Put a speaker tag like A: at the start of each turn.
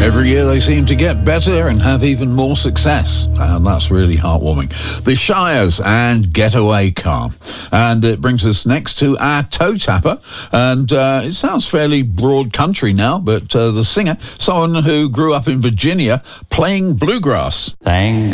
A: Every year they seem to get better and have even more success, and that's really heartwarming. The Shires and Getaway Car. And it brings us next to our toe tapper, and it sounds fairly broad country now, but the singer, someone who grew up in Virginia playing bluegrass.
B: Thank